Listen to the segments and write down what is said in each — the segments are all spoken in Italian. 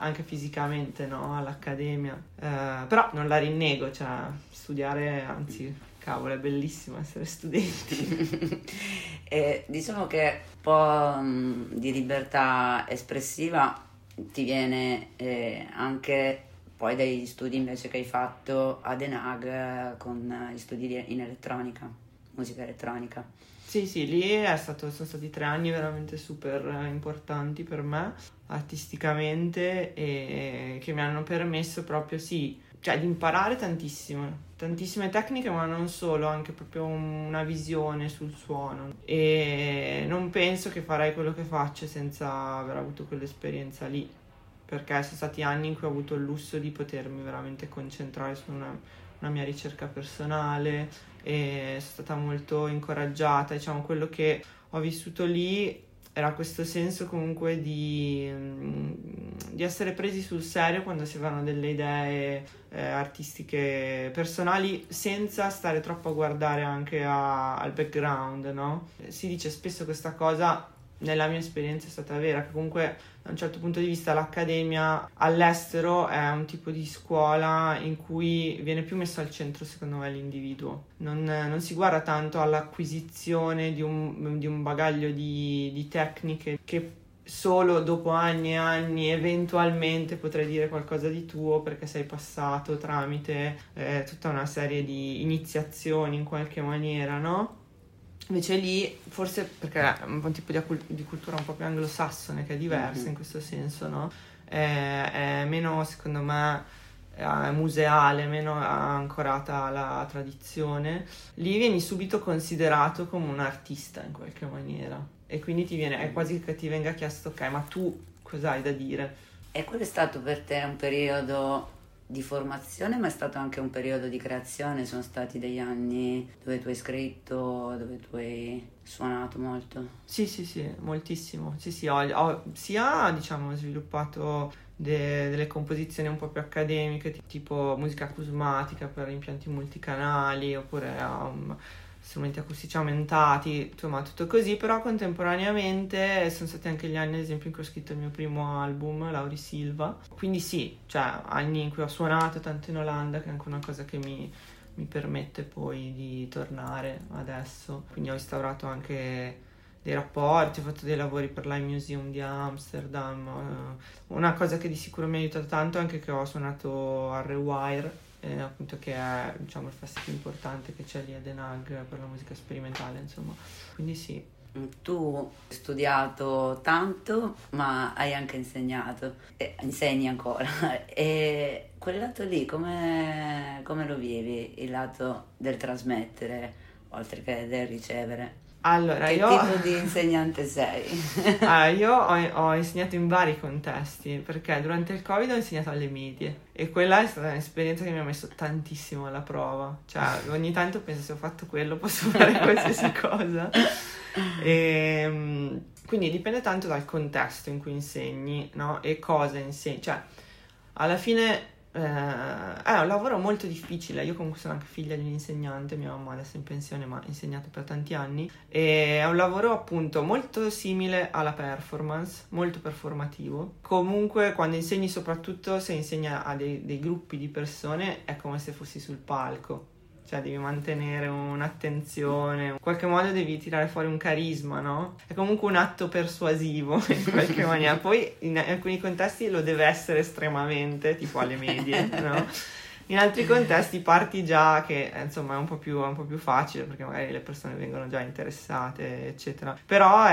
anche fisicamente, no? All'accademia, però non la rinnego, cioè studiare, anzi, cavolo, è bellissimo essere studenti. E diciamo che un po' di libertà espressiva ti viene anche poi dagli studi invece che hai fatto a Den Haag con gli studi in elettronica, musica elettronica. Sì, lì sono stati 3 anni veramente super importanti per me artisticamente e che mi hanno permesso proprio, sì, cioè di imparare tantissime tecniche, ma non solo, anche proprio una visione sul suono. E non penso che farei quello che faccio senza aver avuto quell'esperienza lì, perché sono stati anni in cui ho avuto il lusso di potermi veramente concentrare su una mia ricerca personale e sono stata molto incoraggiata. Diciamo, quello che ho vissuto lì era questo senso comunque di essere presi sul serio quando si avevano delle idee artistiche personali, senza stare troppo a guardare anche al background, no? Si dice spesso questa cosa, nella mia esperienza è stata vera, che comunque da un certo punto di vista l'accademia all'estero è un tipo di scuola in cui viene più messo al centro, secondo me, l'individuo. Non si guarda tanto all'acquisizione di un bagaglio di tecniche che solo dopo anni e anni eventualmente potrai dire qualcosa di tuo, perché sei passato tramite tutta una serie di iniziazioni in qualche maniera, no? Invece lì, forse perché è un tipo di cultura un po' più anglosassone, che è diversa in questo senso, no? È meno, secondo me, museale, meno ancorata alla tradizione. Lì vieni subito considerato come un artista in qualche maniera, e quindi è quasi che ti venga chiesto: ok, ma tu cosa hai da dire? E quello è stato per te un periodo di formazione, ma è stato anche un periodo di creazione? Sono stati degli anni dove tu hai scritto, dove tu hai suonato molto? Sì, moltissimo. Sì, ho sia, diciamo, sviluppato delle composizioni un po' più accademiche, tipo musica acusmatica per impianti multicanali, oppure strumenti acustici aumentati, insomma tutto così, però contemporaneamente sono stati anche gli anni, ad esempio, in cui ho scritto il mio primo album, Lauri Silva, quindi sì, cioè anni in cui ho suonato tanto in Olanda, che è anche una cosa che mi permette poi di tornare adesso. Quindi ho instaurato anche dei rapporti, ho fatto dei lavori per l'I Museum di Amsterdam. Una cosa che di sicuro mi ha aiutato tanto è anche che ho suonato al Rewire, appunto, che è, diciamo, il festival più importante che c'è lì a Den Haag per la musica sperimentale, insomma. Quindi sì. Tu hai studiato tanto, ma hai anche insegnato, e insegni ancora. E quel lato lì, come lo vivi? Il lato del trasmettere, oltre che del ricevere? Allora, Che tipo di insegnante sei? Io ho insegnato in vari contesti, perché durante il Covid ho insegnato alle medie e quella è stata un'esperienza che mi ha messo tantissimo alla prova. Cioè, ogni tanto penso, se ho fatto quello posso fare qualsiasi cosa. Quindi dipende tanto dal contesto in cui insegni, no? E cosa insegni. Cioè, alla fine è un lavoro molto difficile. Io comunque sono anche figlia di un insegnante, mia mamma adesso è in pensione, ma ha insegnato per tanti anni, e è un lavoro appunto molto simile alla performance, molto performativo. Comunque quando insegni, soprattutto se insegni a dei gruppi di persone, è come se fossi sul palco. Cioè devi mantenere un'attenzione, in qualche modo devi tirare fuori un carisma, no? È comunque un atto persuasivo in qualche maniera. Poi in alcuni contesti lo deve essere estremamente, tipo alle medie, no? In altri contesti parti già che insomma è un po' più facile, perché magari le persone vengono già interessate, eccetera. Però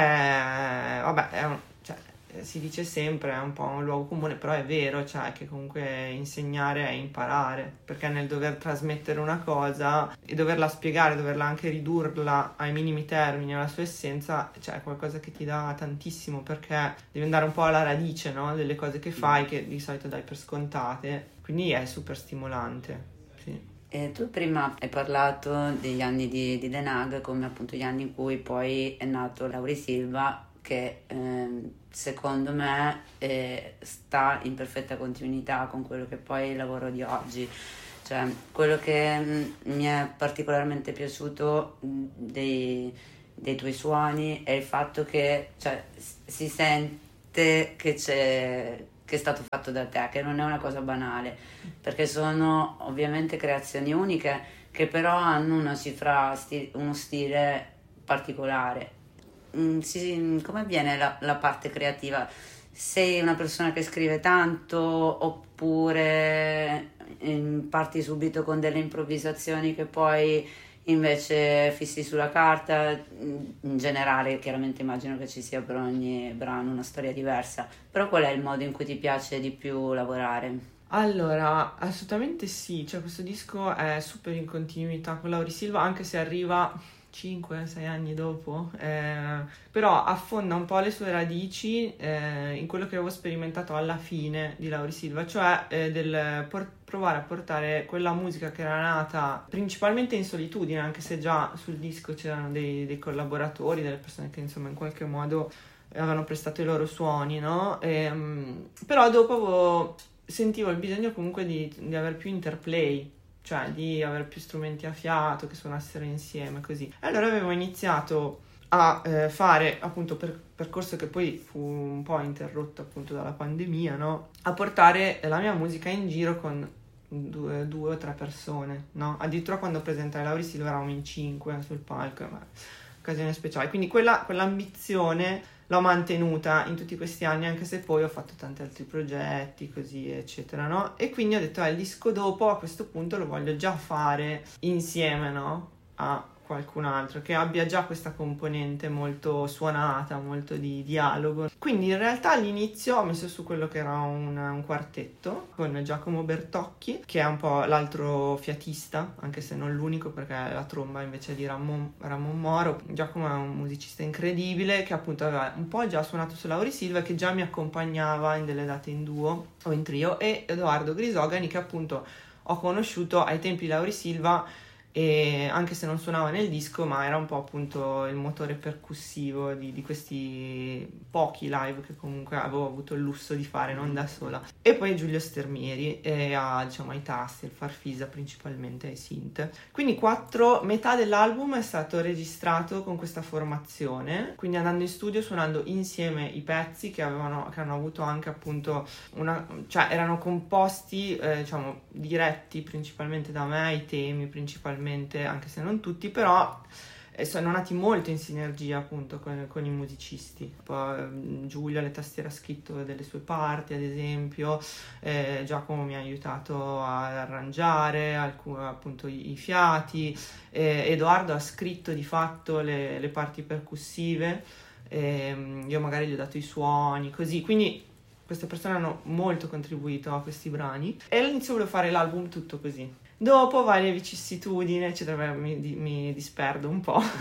si dice sempre, è un po' un luogo comune, però è vero, cioè che comunque insegnare è imparare, perché nel dover trasmettere una cosa e doverla spiegare, doverla anche ridurla ai minimi termini, alla sua essenza, cioè è qualcosa che ti dà tantissimo, perché devi andare un po' alla radice, no? Delle cose che fai, che di solito dai per scontate, quindi è super stimolante, sì. E tu prima hai parlato degli anni di Den Haag come appunto gli anni in cui poi è nato Lauri Silva, che secondo me sta in perfetta continuità con quello che poi è il lavoro di oggi. Cioè, quello che mi è particolarmente piaciuto dei tuoi suoni è il fatto che, cioè, si sente che che è stato fatto da te, che non è una cosa banale, perché sono ovviamente creazioni uniche che però hanno una cifra, uno stile particolare. Come avviene la parte creativa? Sei una persona che scrive tanto oppure parti subito con delle improvvisazioni che poi invece fissi sulla carta? In generale, chiaramente immagino che ci sia per ogni brano una storia diversa, però qual è il modo in cui ti piace di più lavorare? Allora, assolutamente sì, cioè questo disco è super in continuità con Lauri Silva, anche se arriva 5-6 anni dopo, però affonda un po' le sue radici in quello che avevo sperimentato alla fine di Lauri Silva, cioè del provare a portare quella musica che era nata principalmente in solitudine, anche se già sul disco c'erano dei collaboratori, delle persone che insomma in qualche modo avevano prestato i loro suoni, no? Però dopo sentivo il bisogno comunque di avere più interplay, cioè di avere più strumenti a fiato che suonassero insieme, così. E allora avevo iniziato a fare appunto percorso che poi fu un po' interrotto appunto dalla pandemia, no? A portare la mia musica in giro con due o tre persone, no? Addirittura quando presentai Lauri Silva eravamo in 5 sul palco, occasione speciale. Quindi quell'ambizione l'ho mantenuta in tutti questi anni, anche se poi ho fatto tanti altri progetti, così, eccetera, no? E quindi ho detto, il disco dopo, a questo punto, lo voglio già fare insieme, no? A qualcun altro, che abbia già questa componente molto suonata, molto di dialogo. Quindi in realtà all'inizio ho messo su quello che era un quartetto con Giacomo Bertocchi, che è un po' l'altro fiatista, anche se non l'unico, perché la tromba invece di Ramon Moro. Giacomo è un musicista incredibile che appunto aveva un po' già suonato su Lauri Silva, che già mi accompagnava in delle date in duo o in trio, e Edoardo Grisogani, che appunto ho conosciuto ai tempi di Lauri Silva, e anche se non suonava nel disco, ma era un po' appunto il motore percussivo di questi pochi live che comunque avevo avuto il lusso di fare, non da sola. E poi Giulio Stermieri diciamo ai tasti, il farfisa principalmente, ai synth. Quindi metà dell'album è stato registrato con questa formazione, quindi andando in studio, suonando insieme i pezzi che hanno avuto anche appunto cioè erano composti diciamo diretti principalmente da me, i temi principalmente, anche se non tutti, però sono nati molto in sinergia appunto con i musicisti. Poi Giulio alle tastiere ha scritto delle sue parti, ad esempio, Giacomo mi ha aiutato ad arrangiare appunto i fiati, Edoardo ha scritto di fatto le parti percussive, io magari gli ho dato i suoni, così, quindi queste persone hanno molto contribuito a questi brani, e all'inizio volevo fare l'album tutto così. Dopo varie vicissitudini, eccetera, mi disperdo un po'.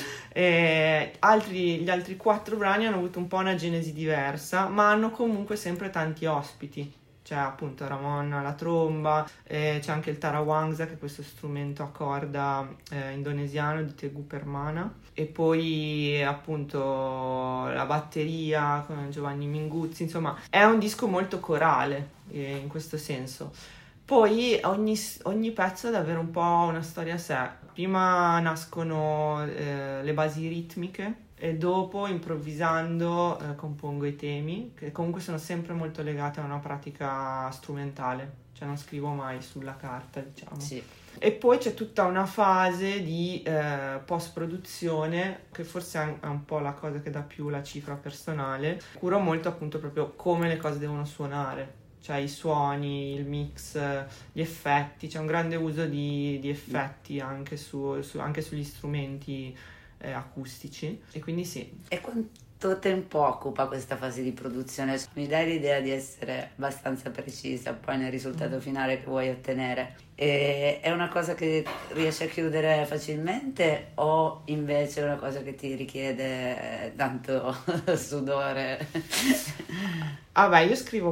Gli altri 4 brani hanno avuto un po' una genesi diversa, ma hanno comunque sempre tanti ospiti. C'è appunto Ramon alla tromba, c'è anche il tarawangsa, che è questo strumento a corda indonesiano di Teguh Permana, e poi appunto la batteria con Giovanni Minguzzi. Insomma, è un disco molto corale in questo senso. Poi ogni pezzo ha davvero un po' una storia a sé. Prima nascono le basi ritmiche e dopo, improvvisando, compongo i temi, che comunque sono sempre molto legati a una pratica strumentale, cioè non scrivo mai sulla carta, diciamo. Sì. E poi c'è tutta una fase di post-produzione, che forse è un po' la cosa che dà più la cifra personale. Curo molto appunto proprio come le cose devono suonare, cioè i suoni, il mix, gli effetti. C'è un grande uso di effetti anche anche sugli strumenti acustici, e quindi sì. E quanto tempo occupa questa fase di produzione? Mi dai l'idea di essere abbastanza precisa poi nel risultato finale che vuoi ottenere? È una cosa che riesci a chiudere facilmente o invece è una cosa che ti richiede tanto sudore? Io scrivo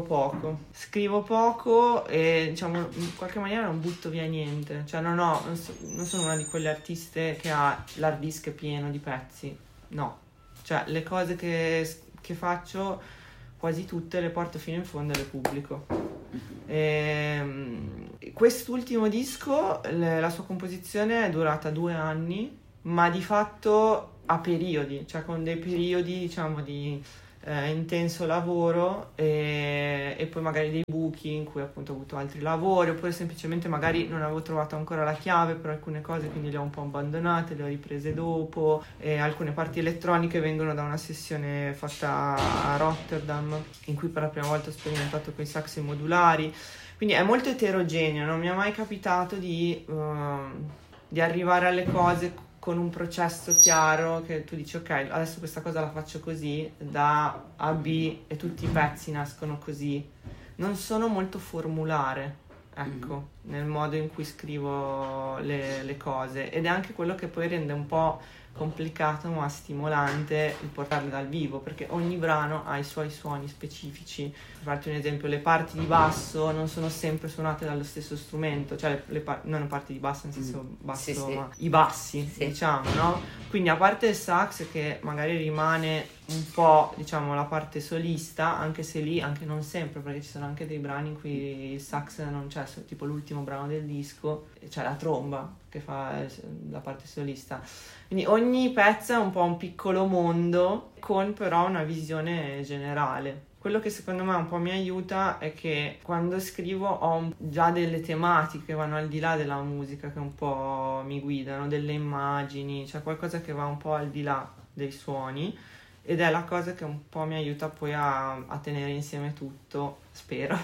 poco e diciamo in qualche maniera non butto via niente, cioè non sono una di quelle artiste che ha l'hard disk pieno di pezzi, no, cioè le cose che faccio quasi tutte le porto fino in fondo e le pubblico. Quest'ultimo disco, la sua composizione è durata 2 anni, ma di fatto a periodi, cioè con dei periodi diciamo di intenso lavoro e poi magari dei buchi in cui appunto ho avuto altri lavori, oppure semplicemente magari non avevo trovato ancora la chiave per alcune cose, quindi le ho un po' abbandonate, le ho riprese dopo, e alcune parti elettroniche vengono da una sessione fatta a Rotterdam in cui per la prima volta ho sperimentato con i sax modulari, quindi è molto eterogeneo, non mi è mai capitato di arrivare alle cose con un processo chiaro che tu dici ok, adesso questa cosa la faccio così, da A a B e tutti i pezzi nascono così. Non sono molto formulare, ecco, nel modo in cui scrivo le cose, ed è anche quello che poi rende un po' complicato ma stimolante il portarle dal vivo, perché ogni brano ha i suoi suoni specifici. Per farti un esempio, le parti di basso non sono sempre suonate dallo stesso strumento, cioè non parti di basso nel senso basso, sì. ma i bassi, sì. diciamo, no? Quindi a parte il sax che magari rimane un po', diciamo, la parte solista, anche se lì, anche non sempre, perché ci sono anche dei brani in cui il sax non c'è, tipo l'ultimo brano del disco, c'è la tromba che fa la parte solista. Quindi ogni pezzo è un po' un piccolo mondo, con però una visione generale. Quello che secondo me un po' mi aiuta è che quando scrivo ho già delle tematiche che vanno al di là della musica, che un po' mi guidano, delle immagini, cioè qualcosa che va un po' al di là dei suoni, ed è la cosa che un po' mi aiuta poi a tenere insieme tutto, spero.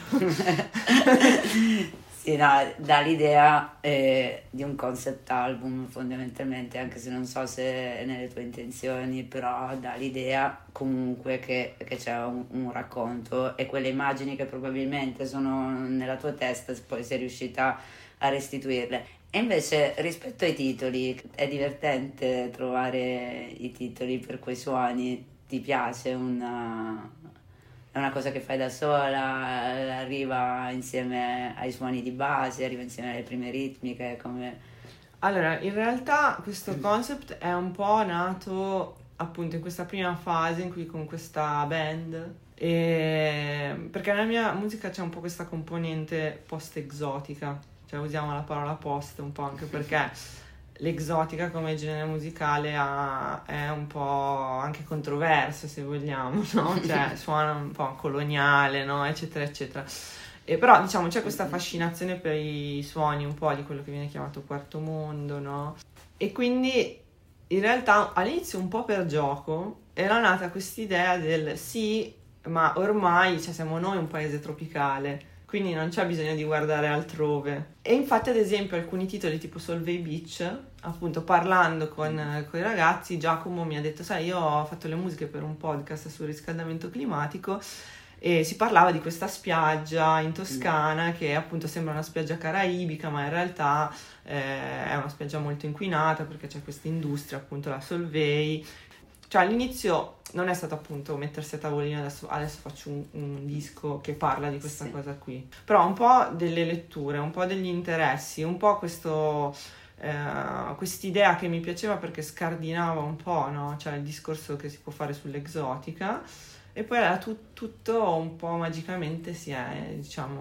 Sì, no, dà l'idea di un concept album fondamentalmente, anche se non so se è nelle tue intenzioni, però dà l'idea comunque che c'è un racconto, e quelle immagini che probabilmente sono nella tua testa poi sei riuscita a restituirle. E invece rispetto ai titoli, è divertente trovare i titoli per quei suoni? Ti piace è una cosa che fai da sola, arriva insieme ai suoni di base, arriva insieme alle prime ritmiche, come... Allora, in realtà questo concept è un po' nato appunto in questa prima fase in cui con questa band, perché nella mia musica c'è un po' questa componente post-exotica, cioè usiamo la parola post un po' anche perché l'exotica come genere musicale è un po' anche controverso, se vogliamo, no? Cioè suona un po' coloniale, no? Eccetera, eccetera. E però, diciamo, c'è questa fascinazione per i suoni un po' di quello che viene chiamato quarto mondo, no? E quindi, in realtà, all'inizio un po' per gioco, era nata quest'idea del sì, ma ormai, cioè, siamo noi un paese tropicale, quindi non c'è bisogno di guardare altrove. E infatti, ad esempio, alcuni titoli tipo Solvay Beach, appunto parlando con i ragazzi, Giacomo mi ha detto, sai, io ho fatto le musiche per un podcast sul riscaldamento climatico e si parlava di questa spiaggia in Toscana che appunto sembra una spiaggia caraibica, ma in realtà è una spiaggia molto inquinata perché c'è questa industria, appunto la Solvay. Cioè all'inizio non è stato appunto mettersi a tavolino, adesso faccio un disco che parla di questa cosa qui, però un po' delle letture, un po' degli interessi, un po' quest'idea che mi piaceva perché scardinava un po', no? Cioè il discorso che si può fare sull'exotica, e poi tutto un po' magicamente si è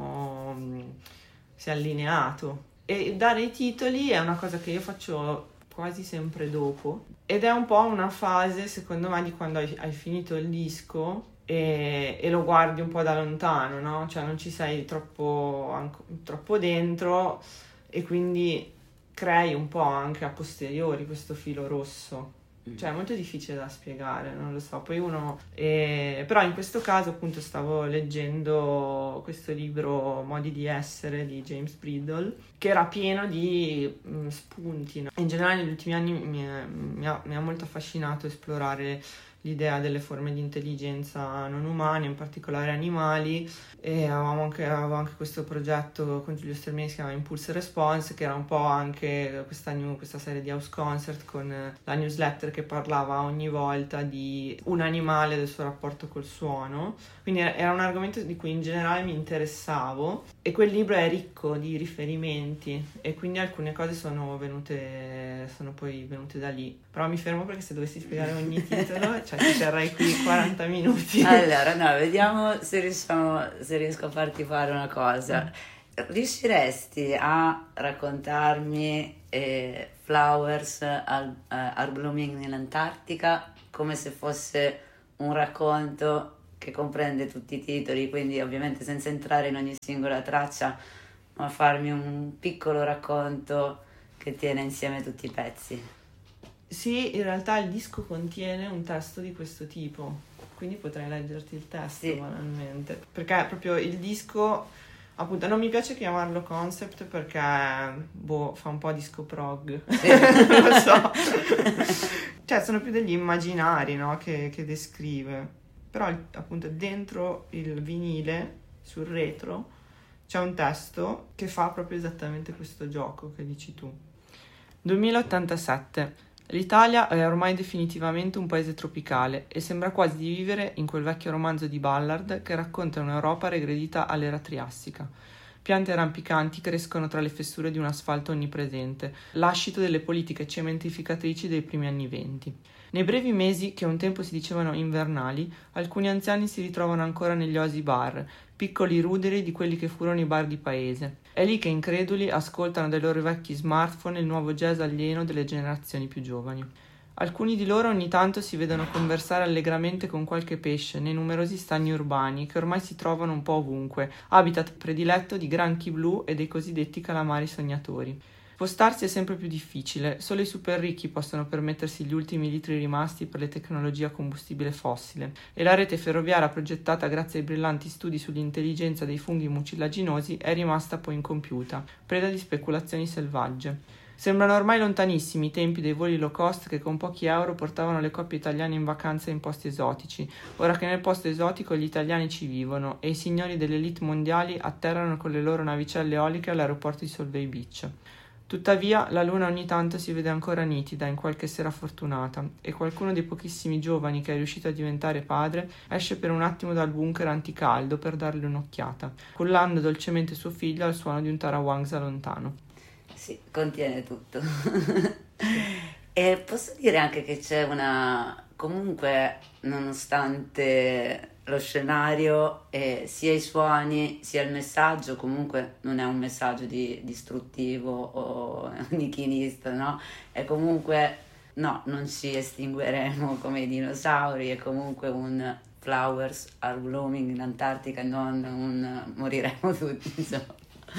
allineato, e dare i titoli è una cosa che io faccio quasi sempre dopo, ed è un po' una fase secondo me di quando hai finito il disco e lo guardi un po' da lontano, no? Cioè non ci sei troppo dentro, e quindi crei un po' anche a posteriori questo filo rosso. Cioè è molto difficile da spiegare, non lo so. Poi però in questo caso appunto stavo leggendo questo libro Modi di essere di James Bridle, che era pieno di spunti, no? In generale negli ultimi anni mi ha molto affascinato esplorare l'idea delle forme di intelligenza non umane, in particolare animali, e avevo anche questo progetto con Giulio Stermini che si chiama Impulse Response, che era un po' anche questa serie di house concert con la newsletter che parlava ogni volta di un animale e del suo rapporto col suono, quindi era un argomento di cui in generale mi interessavo, e quel libro è ricco di riferimenti, e quindi alcune cose sono poi venute da lì. Però mi fermo perché se dovessi spiegare ogni titolo, cioè ci terrei qui 40 minuti. Allora, no, vediamo se riesco a farti fare una cosa. Riusciresti a raccontarmi Flowers are Blooming nell'Antartica come se fosse un racconto che comprende tutti i titoli, quindi ovviamente senza entrare in ogni singola traccia, ma farmi un piccolo racconto che tiene insieme tutti i pezzi. Sì, in realtà il disco contiene un testo di questo tipo, quindi potrai leggerti il testo, sì, banalmente. Perché proprio il disco, appunto, non mi piace chiamarlo concept perché, fa un po' disco prog, sì. Non lo so. Cioè, sono più degli immaginari, no, che descrive. Però, appunto, dentro il vinile, sul retro, c'è un testo che fa proprio esattamente questo gioco che dici tu. 2087. L'Italia è ormai definitivamente un paese tropicale e sembra quasi di vivere in quel vecchio romanzo di Ballard che racconta un'Europa regredita all'era triassica. Piante rampicanti crescono tra le fessure di un asfalto onnipresente, lascito delle politiche cementificatrici dei primi anni '20. Nei brevi mesi, che un tempo si dicevano invernali, alcuni anziani si ritrovano ancora negli oasi bar, piccoli ruderi di quelli che furono i bar di paese. È lì che increduli ascoltano dai loro vecchi smartphone il nuovo jazz alieno delle generazioni più giovani. Alcuni di loro ogni tanto si vedono conversare allegramente con qualche pesce nei numerosi stagni urbani che ormai si trovano un po' ovunque, habitat prediletto di granchi blu e dei cosiddetti calamari sognatori. Spostarsi è sempre più difficile, solo i super ricchi possono permettersi gli ultimi litri rimasti per le tecnologie a combustibile fossile e la rete ferroviaria progettata grazie ai brillanti studi sull'intelligenza dei funghi mucilaginosi è rimasta poi incompiuta, preda di speculazioni selvagge. Sembrano ormai lontanissimi i tempi dei voli low cost che con pochi euro portavano le coppie italiane in vacanza in posti esotici, ora che nel posto esotico gli italiani ci vivono e i signori delle elite mondiali atterrano con le loro navicelle eoliche all'aeroporto di Solvay Beach. Tuttavia, la luna ogni tanto si vede ancora nitida in qualche sera fortunata e qualcuno dei pochissimi giovani che è riuscito a diventare padre esce per un attimo dal bunker anticaldo per darle un'occhiata, cullando dolcemente suo figlio al suono di un tarawangsa lontano. Sì, contiene tutto. E posso dire anche che c'è comunque, nonostante lo scenario e sia i suoni sia il messaggio, comunque non è un messaggio distruttivo o nichilista, no? È comunque, no, non ci estingueremo come i dinosauri, è comunque un flowers are blooming in Antartica, non un moriremo tutti, insomma.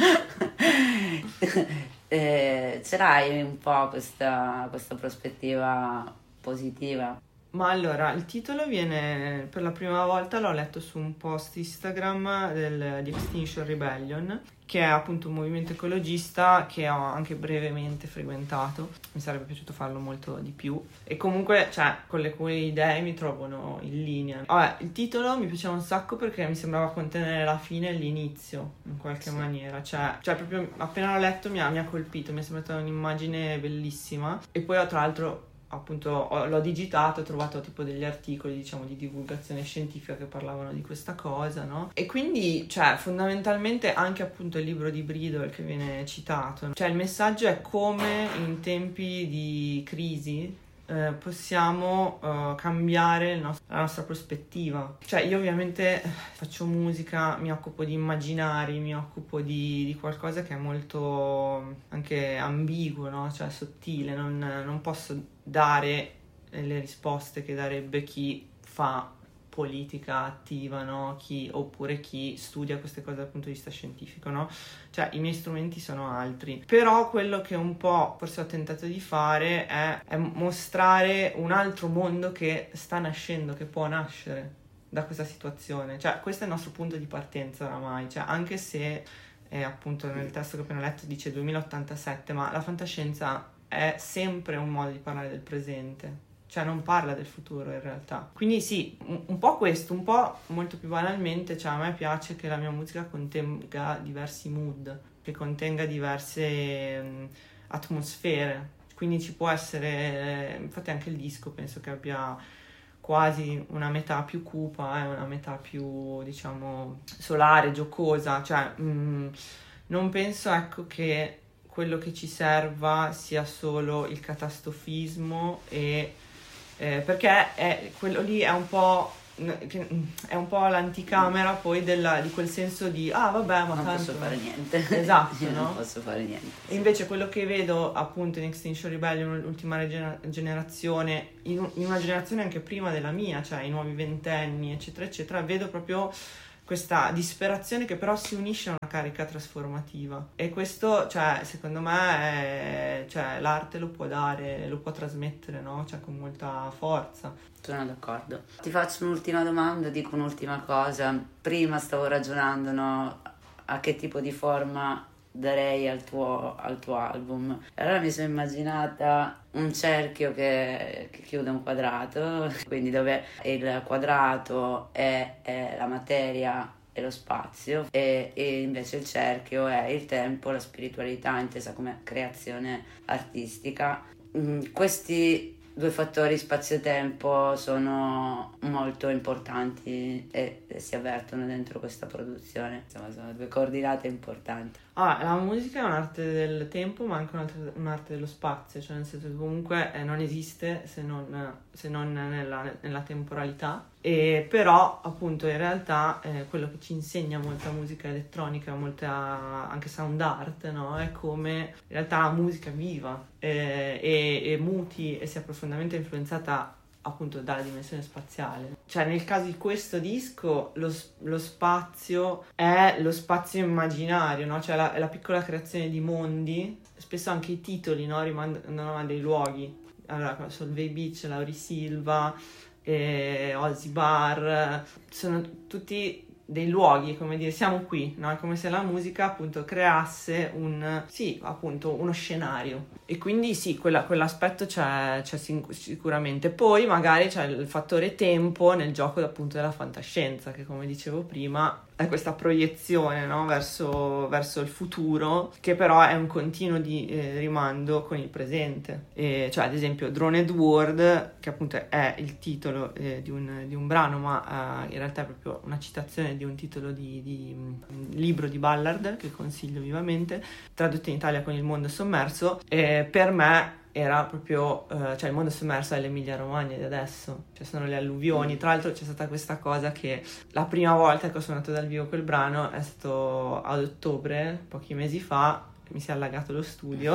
Ce l'hai un po' questa prospettiva positiva? Ma allora, il titolo viene, per la prima volta l'ho letto su un post Instagram di Extinction Rebellion, che è appunto un movimento ecologista che ho anche brevemente frequentato, mi sarebbe piaciuto farlo molto di più e comunque, cioè, con le cui idee mi trovano in linea. Vabbè, il titolo mi piaceva un sacco perché mi sembrava contenere la fine e l'inizio, in qualche maniera, cioè proprio appena l'ho letto mi ha colpito, mi è sembrata un'immagine bellissima e poi tra l'altro appunto l'ho digitato, ho trovato tipo degli articoli, diciamo, di divulgazione scientifica che parlavano di questa cosa, no? E quindi, cioè, fondamentalmente anche appunto il libro di Bridle che viene citato, cioè il messaggio è come in tempi di crisi possiamo cambiare la nostra prospettiva. Cioè io ovviamente faccio musica, mi occupo di immaginari, mi occupo di qualcosa che è molto anche ambiguo, no? Cioè sottile, non posso dare le risposte che darebbe chi fa politica attiva, no? Oppure chi studia queste cose dal punto di vista scientifico, no? Cioè i miei strumenti sono altri, però quello che un po' forse ho tentato di fare è mostrare un altro mondo che sta nascendo, che può nascere da questa situazione, cioè questo è il nostro punto di partenza oramai, cioè anche se appunto nel testo che ho appena letto dice 2087, ma la fantascienza è sempre un modo di parlare del presente, cioè non parla del futuro in realtà. Quindi sì, un po' questo, un po' molto più banalmente, cioè a me piace che la mia musica contenga diversi mood, che contenga diverse atmosfere, quindi ci può essere, infatti anche il disco penso che abbia quasi una metà più cupa e una metà più, diciamo, solare, giocosa, cioè non penso, ecco, che quello che ci serva sia solo il catastrofismo perché quello lì è un po' che è un po' l'anticamera poi di quel senso di vabbè, ma non tanto posso fare niente. esatto, Io no? non posso fare niente. E invece quello che vedo appunto in Extinction Rebellion, l'ultima generazione, in una generazione anche prima della mia, cioè i nuovi ventenni eccetera eccetera, vedo proprio questa disperazione che però si unisce a una carica trasformativa, e questo, cioè, secondo me cioè, l'arte lo può dare, lo può trasmettere, no? Cioè, con molta forza. Sono d'accordo. Ti faccio un'ultima domanda, dico un'ultima cosa. Prima stavo ragionando, no, a che tipo di forma darei al tuo album. Allora mi sono immaginata un cerchio che chiude un quadrato, quindi dove il quadrato è la materia e lo spazio, e invece il cerchio è il tempo, la spiritualità intesa come creazione artistica. Questi due fattori spazio-tempo sono molto importanti e si avvertono dentro questa produzione. Insomma, sono due coordinate importanti. La musica è un'arte del tempo, ma anche un'arte dello spazio, cioè nel senso che comunque non esiste se non nella temporalità. E però appunto in realtà quello che ci insegna molta musica elettronica, molta anche sound art, no? È come in realtà la musica viva e muti e sia profondamente influenzata appunto dalla dimensione spaziale. Cioè nel caso di questo disco lo spazio è lo spazio immaginario, no? Cioè la piccola creazione di mondi, spesso anche i titoli, no? Rimandano a dei luoghi. Allora Solvay Beach, Laurisilva, Ozzy Bar, sono tutti dei luoghi, come dire, siamo qui, no? È come se la musica appunto creasse uno scenario, e quindi sì, quell'aspetto c'è sicuramente. Poi magari c'è il fattore tempo nel gioco appunto della fantascienza, che come dicevo prima è questa proiezione, no? verso il futuro, che però è un continuo di rimando con il presente. Cioè ad esempio Droned World, che appunto è il titolo di un brano, ma in realtà è proprio una citazione di un titolo di libro di Ballard, che consiglio vivamente, tradotto in Italia con Il mondo sommerso. Per me era proprio, cioè il mondo sommerso è l'Emilia Romagna di adesso, cioè sono le alluvioni. Tra l'altro c'è stata questa cosa che la prima volta che ho suonato dal vivo quel brano è stato ad ottobre, pochi mesi fa, mi si è allagato lo studio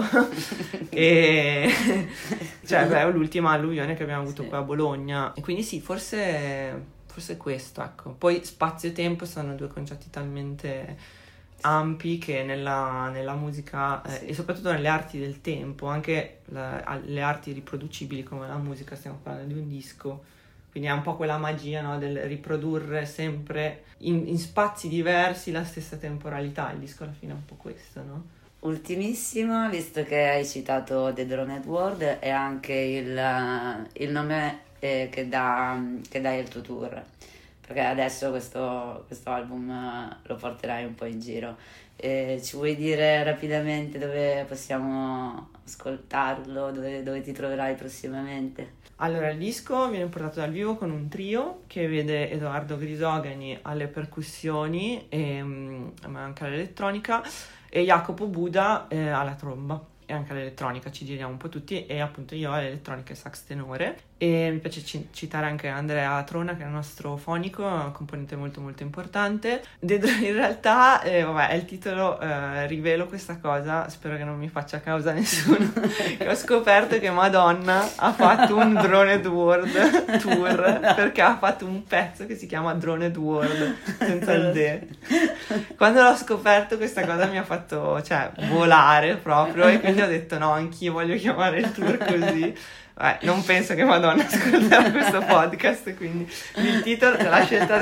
e cioè è l'ultima alluvione che abbiamo avuto qua a Bologna, e quindi sì, forse questo, ecco. Poi spazio e tempo sono due concetti talmente ampi che nella musica e soprattutto nelle arti del tempo, anche le arti riproducibili come la musica, stiamo parlando di un disco, quindi è un po' quella magia, no, del riprodurre sempre in spazi diversi la stessa temporalità. Il disco alla fine è un po' questo, no? Ultimissimo, visto che hai citato The Droned World, è anche il nome che dai al tuo tour, perché adesso questo album lo porterai un po' in giro. Ci vuoi dire rapidamente dove possiamo ascoltarlo, dove ti troverai prossimamente? Allora, il disco viene portato dal vivo con un trio che vede Edoardo Grisogani alle percussioni ma anche all'elettronica, e Jacopo Buda alla tromba e anche all'elettronica. Ci giriamo un po' tutti, e appunto io all'elettronica e sax tenore. E mi piace citare anche Andrea Trona, che è il nostro fonico, un componente molto molto importante. In realtà è il titolo, rivelo questa cosa, spero che non mi faccia causa nessuno, che ho scoperto che Madonna ha fatto un Droned World tour, perché ha fatto un pezzo che si chiama Droned World senza il D. Quando l'ho scoperto questa cosa mi ha fatto, cioè, volare proprio, e quindi ho detto no, anch'io voglio chiamare il tour così. Non penso che Madonna ascolterà questo podcast, quindi il titolo, la scelta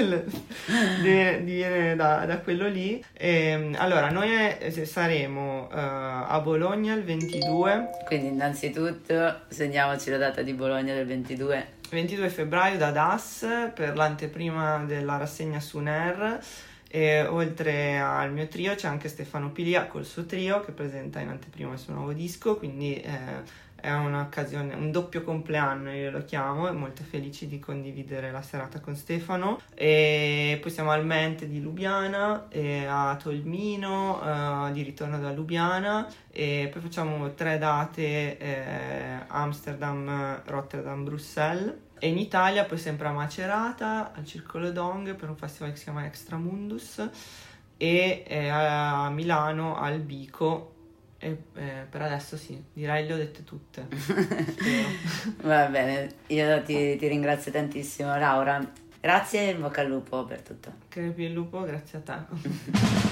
viene da quello lì. Allora, noi saremo a Bologna il 22. Quindi innanzitutto segniamoci la data di Bologna del 22 febbraio da DAS per l'anteprima della rassegna Suner. E oltre al mio trio c'è anche Stefano Pilia col suo trio, che presenta in anteprima il suo nuovo disco, quindi è un'occasione, un doppio compleanno io lo chiamo, e molto felici di condividere la serata con Stefano. E poi siamo al Mente di Lubiana, e a Tolmino di ritorno da Lubiana, e poi facciamo 3 date Amsterdam, Rotterdam, Bruxelles. E in Italia poi sempre a Macerata, al Circolo Dong, per un festival che si chiama Extramundus, e a Milano al Bico. E per adesso sì, direi le ho dette tutte. Spero. Va bene, io ti ringrazio tantissimo Laura, grazie e in bocca al lupo per tutto. Crepi il lupo, grazie a te.